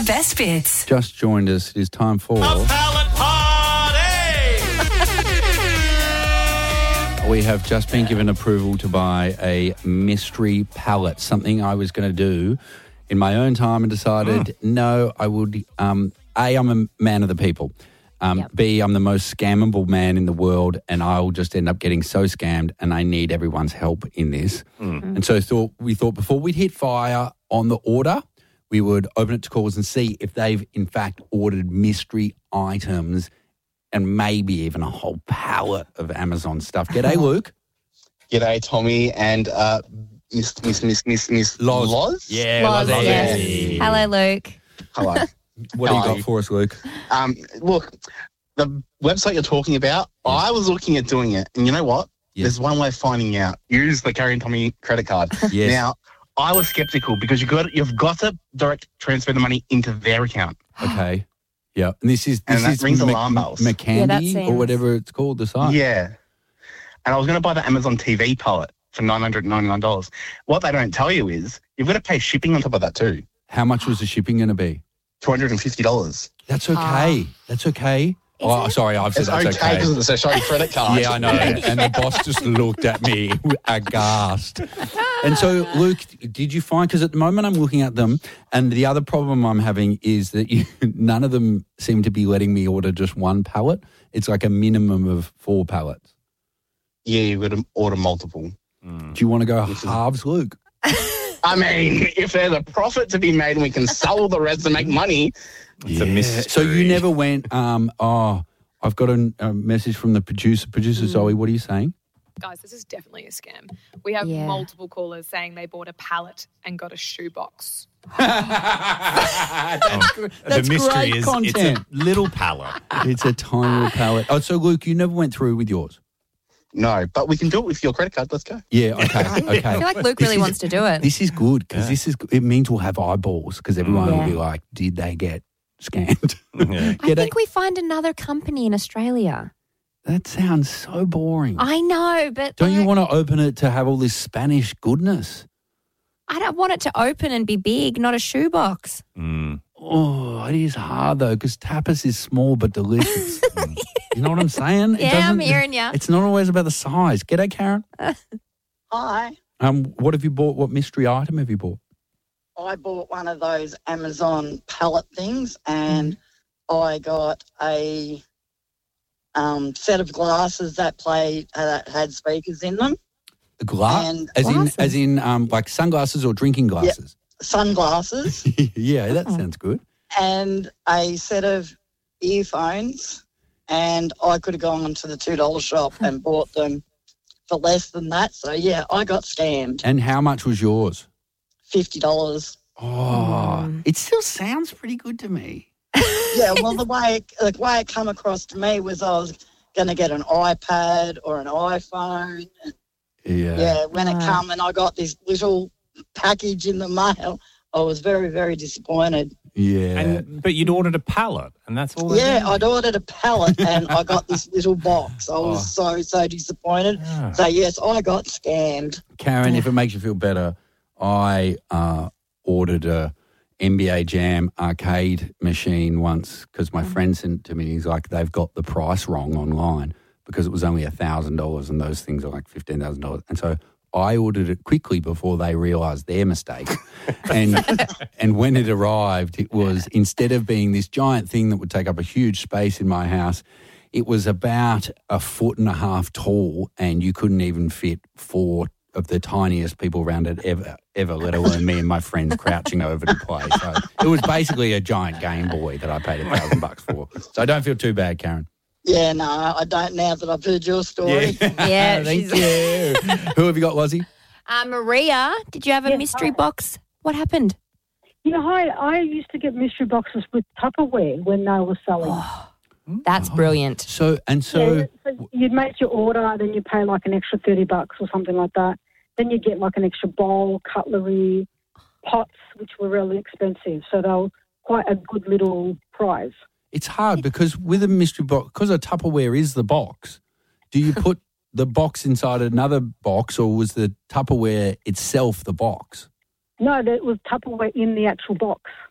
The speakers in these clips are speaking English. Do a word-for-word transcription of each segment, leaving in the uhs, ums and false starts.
best bits. Just joined us. It is time for... A pallet party! We have just been given approval to buy a mystery pallet, something I was going to do in my own time and decided, mm. no, I would... Um, A, I'm a man of the people. Um, yep. B, I'm the most scammable man in the world, and I'll just end up getting so scammed, and I need everyone's help in this. Mm. And so thought we thought before we'd hit fire on the order, we would open it to callers and see if they've, in fact, ordered mystery items and maybe even a whole pallet of Amazon stuff. G'day, Luke. G'day, Tommy, and uh, Miss Miss Miss Miss Miss Loz. Loz? Yeah, Loz, Loz. yes. Hey. Hello, Luke. Hello. What Hello. do you got for us, Luke? Um, look, the website you're talking about, yes. I was looking at doing it, and you know what? Yes. There's one way of finding out. Use the Carrie and Tommy credit card. Yes. Now, I was skeptical because you got you've got to direct transfer the money into their account. Okay. Yeah. And this is this and that is rings Mc, alarm bells. McCandy yeah, or whatever it's called, the site. Yeah. And I was going to buy the Amazon T V pallet for nine hundred ninety-nine dollars. What they don't tell you is you've got to pay shipping on top of that too. How much was the shipping going to be? two hundred fifty dollars. That's okay. Uh, that's okay. Oh, it? sorry, I've said it's that's okay. okay. because it's a sorry credit card. Yeah, I know. And the boss just looked at me aghast. And so, Luke, did you find, because at the moment I'm looking at them, and the other problem I'm having is that you, none of them seem to be letting me order just one pallet. It's like a minimum of four pallets. Yeah, you've got to order multiple. Mm. Do you want to go halves, Luke? I mean, if there's a profit to be made and we can sell the rest and make money. It's yeah. a mystery. So you never went, um, oh, I've got a, a message from the producer. Producer mm. Zoe, what are you saying? Guys, this is definitely a scam. We have yeah. multiple callers saying they bought a pallet and got a shoebox. That's, oh, that's the mystery great is content. It's a little pallet. It's a tiny little pallet. Oh, so Luke, you never went through with yours? No, but we can do it with your credit card. Let's go. Yeah, okay, okay. I feel like Luke really is, wants to do it. This is good because yeah. this is it means we'll have eyeballs because everyone yeah. will be like, did they get scammed? Yeah. I think we find another company in Australia. That sounds so boring. I know, but... Don't like, you want to open it to have all this Spanish goodness? I don't want it to open and be big, not a shoebox. Mm. Oh, it is hard though because tapas is small but delicious. mm. You know what I'm saying? It yeah, I'm hearing you. It's not always about the size. G'day, Karen. Hi. Um, what have you bought? What mystery item have you bought? I bought one of those Amazon pallet things and mm. I got a um, set of glasses that played uh, that had speakers in them. Glass? As glasses. in, as in, um, like sunglasses or drinking glasses? Yep. Sunglasses. Yeah, that sounds good. And a set of earphones. And I could have gone to the two dollar shop and bought them for less than that. So, yeah, I got scammed. And how much was yours? fifty dollars. Oh, mm. It still sounds pretty good to me. Yeah, well, the way it, the way it come across to me was I was going to get an iPad or an iPhone. Yeah. Yeah, when it come and I got this little package in the mail, I was very, very disappointed. Yeah. And, but you'd ordered a pallet and that's all. Yeah, I'd ordered a pallet and I got this little box. I was oh. so, so disappointed. Yeah. So, yes, I got scammed. Karen, if it makes you feel better, I uh, ordered a N B A Jam arcade machine once because my mm. friend sent it to me. He's like, they've got the price wrong online because it was only one thousand dollars and those things are like fifteen thousand dollars. And so I ordered it quickly before they realised their mistake. and and when it arrived, it was, instead of being this giant thing that would take up a huge space in my house, it was about a foot and a half tall and you couldn't even fit four of the tiniest people around it ever, ever, let alone me and my friends crouching over to play. So it was basically a giant Game Boy that I paid a thousand bucks for. So I don't feel too bad, Karen. Yeah, no, I don't now that I've heard your story. Yeah, yeah thank you. Who have you got, Lozzie? Uh, Maria, did you have a yes, mystery hi. box? What happened? Yeah, hi. I used to get mystery boxes with Tupperware when they were selling. Oh, that's brilliant. So and so, yeah, so you'd make your order, then you pay like an extra thirty bucks or something like that. Then you get like an extra bowl, cutlery, pots, which were really expensive. So they were quite a good little prize. It's hard because with a mystery box, because a Tupperware is the box, do you put the box inside another box or was the Tupperware itself the box? No, there was Tupperware in the actual box.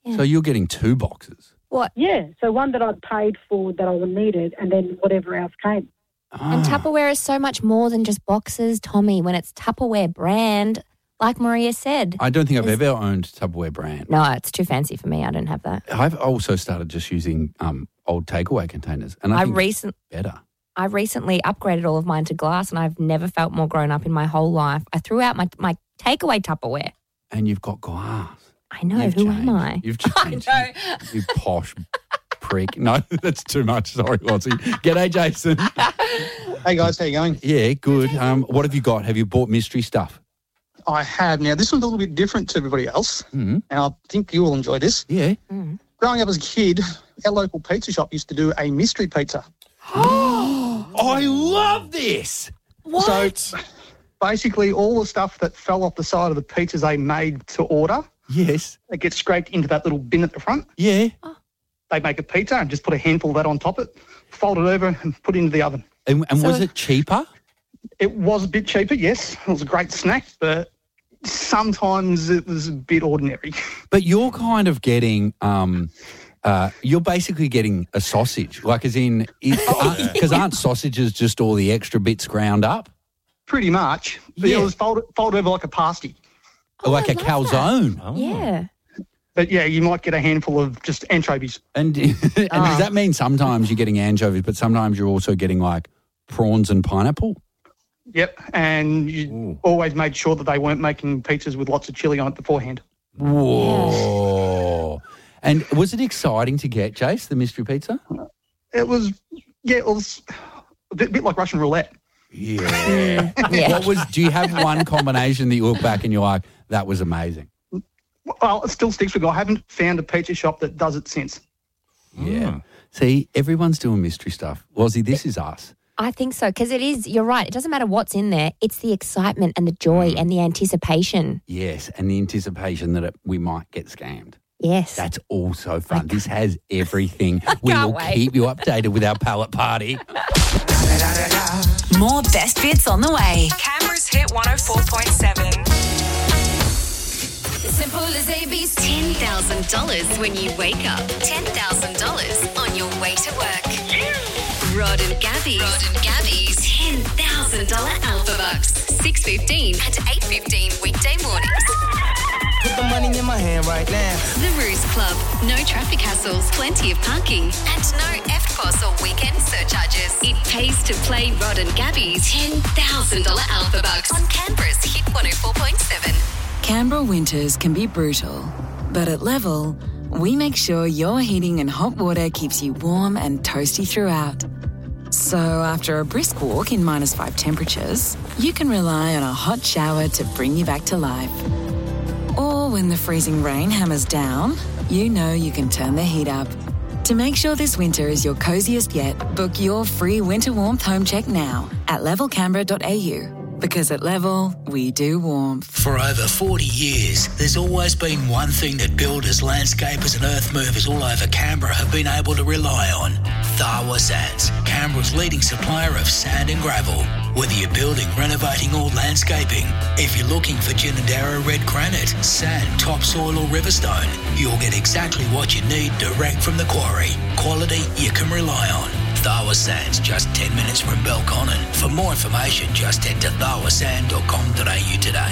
So you're getting two boxes. What? Yeah, so one that I'd paid for that I needed, and then whatever else came. And Tupperware is so much more than just boxes, Tommy. When it's Tupperware brand, like Maria said. I don't think I've Is- ever owned Tupperware brand. No, it's too fancy for me. I don't have that. I've also started just using um, old takeaway containers, and I, I think recent, it's better. I recently upgraded all of mine to glass, and I've never felt more grown up in my whole life. I threw out my my takeaway Tupperware. And you've got glass. I know. You've Who changed. am I? You've I changed. know. You, you posh prick. No, that's too much. Sorry, Lottie. G'day, Jason. Hey guys, how you going? Yeah, good. Um, what have you got? Have you bought mystery stuff? I have. Now, this one's a little bit different to everybody else, Mm. and I think you will enjoy this. Yeah. Growing up as a kid, our local pizza shop used to do a mystery pizza. I love this. What? So basically, all the stuff that fell off the side of the pizzas they made to order, Yes. it gets scraped into that little bin at the front. Yeah. They make a pizza and just put a handful of that on top of it, fold it over and put it into the oven. And, and So- was it cheaper? It was a bit cheaper, yes. It was a great snack, but sometimes it was a bit ordinary. But you're kind of getting, um, uh, you're basically getting a sausage, like as in, because aren't sausages just all the extra bits ground up? Pretty much. But Yeah. It was folded, folded over like a pasty. Oh, like I a love that. calzone. Yeah. But yeah, you might get a handful of just anchovies. And, and does that mean sometimes you're getting anchovies, but sometimes you're also getting like prawns and pineapple? Yep. And you always made sure that they weren't making pizzas with lots of chili on it beforehand. Whoa. And was it exciting to get, Jace, the mystery pizza? It was, yeah, it was a bit, bit like Russian roulette. Yeah. Yeah. What was, do you have one combination that you look back and you're like, that was amazing? Well, it still sticks with me. I haven't found a pizza shop that does it since. Yeah. See, everyone's doing mystery stuff. Lozzie, this is us. I think so, because it is, you're right, it doesn't matter what's in there, it's the excitement and the joy and the anticipation. Yes, and the anticipation that it, we might get scammed. Yes. That's also fun. This has everything. We can't will wait. keep you updated with our pallet party. More best bits on the way. Canberra's Hit one oh four point seven. Simple as A B C. ten thousand dollars when you wake up. ten thousand dollars on your way to work. Rod and Gabby. Rod and Gabby's ten thousand dollars Alpha Bucks. six fifteen and eight fifteen weekday mornings. Put the money in my hand right now. The Ruse Club. No traffic hassles, plenty of parking, and no F T C O S or weekend surcharges. It pays to play Rod and Gabby's ten thousand dollars Alpha Bucks on Canberra's Hit one oh four point seven. Canberra winters can be brutal, but at Level, we make sure your heating and hot water keeps you warm and toasty throughout. So after a brisk walk in minus five temperatures, you can rely on a hot shower to bring you back to life. Or when the freezing rain hammers down, you know you can turn the heat up. To make sure this winter is your coziest yet, book your free winter warmth home check now at level canberra dot a u. Because at Level, we do warmth. For over forty years, there's always been one thing that builders, landscapers and earth movers all over Canberra have been able to rely on. Tharwa Sands, Canberra's leading supplier of sand and gravel. Whether you're building, renovating or landscaping, if you're looking for Ginninderra red granite, sand, topsoil or riverstone, you'll get exactly what you need direct from the quarry. Quality you can rely on. Tharwa Sands, just ten minutes from Belconnen. For more information, just head to tharwa sand dot com dot a u today.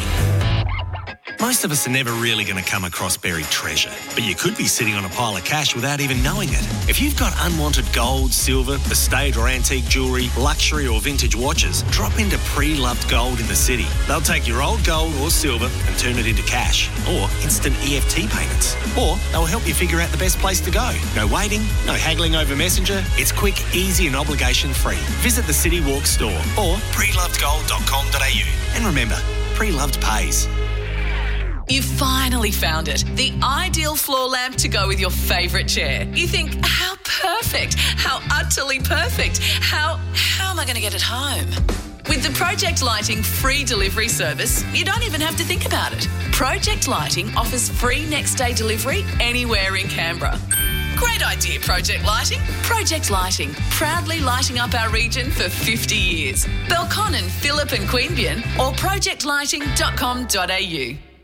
Most of us are never really going to come across buried treasure, but you could be sitting on a pile of cash without even knowing it. If you've got unwanted gold, silver, estate or antique jewellery, luxury or vintage watches, drop into Pre-Loved Gold in the city. They'll take your old gold or silver and turn it into cash or instant E F T payments. Or they'll help you figure out the best place to go. No waiting, no haggling over Messenger. It's quick, easy and obligation-free. Visit the City Walk store or pre loved gold dot com dot a u. And remember, Pre-Loved pays. You finally found it. The ideal floor lamp to go with your favourite chair. You think, how perfect, how utterly perfect, how, how am I going to get it home? With the Project Lighting free delivery service, you don't even have to think about it. Project Lighting offers free next day delivery anywhere in Canberra. Great idea, Project Lighting. Project Lighting, proudly lighting up our region for fifty years. Belconnen, Phillip and Queanbeyan or project lighting dot com dot a u.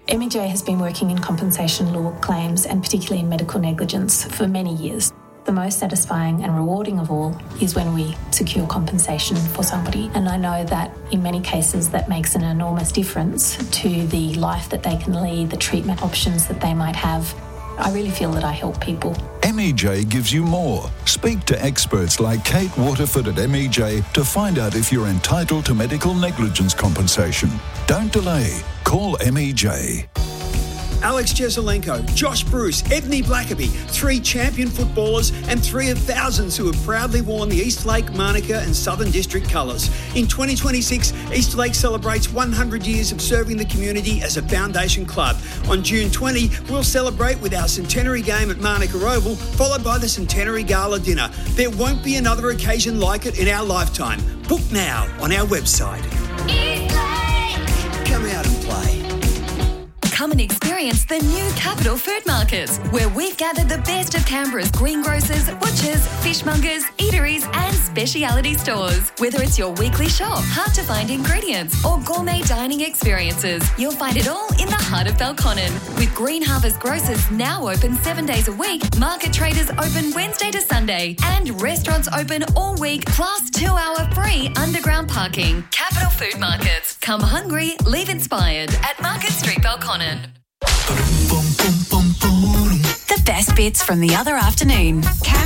M E J has been working in compensation law claims and particularly in medical negligence for many years. The most satisfying and rewarding of all is when we secure compensation for somebody. And I know that in many cases that makes an enormous difference to the life that they can lead, the treatment options that they might have. I really feel that I help people. M E J gives you more. Speak to experts like Kate Waterford at M E J to find out if you're entitled to medical negligence compensation. Don't delay. Call M E J. Alex Jeselenko, Josh Bruce, Ebony Blackaby, three champion footballers and three of thousands who have proudly worn the Eastlake, Manuka and Southern District colours. In twenty twenty-six, Eastlake celebrates one hundred years of serving the community as a foundation club. On June twentieth, we'll celebrate with our centenary game at Manuka Oval, followed by the centenary gala dinner. There won't be another occasion like it in our lifetime. Book now on our website. Eastlake! Come out and play. Come and experience the new Capital Food Market, where we've gathered the best of Canberra's greengrocers, butchers, fishmongers, eateries and speciality stores. Whether it's your weekly shop, hard-to-find ingredients or gourmet dining experiences, you'll find it all in the heart of Belconnen. With Green Harvest Grocers now open seven days a week, market traders open Wednesday to Sunday and restaurants open all week, plus two-hour free underground parking. Capital Food Markets. Come hungry, leave inspired at Market Street, Belconnen. The best bits from the other afternoon. Cam